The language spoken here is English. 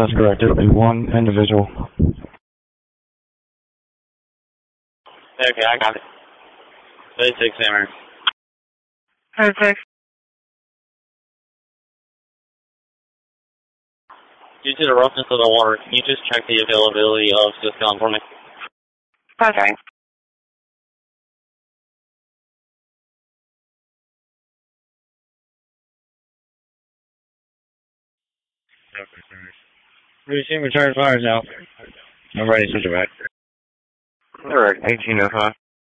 That's correct. It'll be one individual. Okay, I got it. 36 Hammer. 36. Due to the roughness of the water, can you just check the availability of Syscon for me? Okay. Receive return fires now. I'm ready to switch it back. Alright, 1805.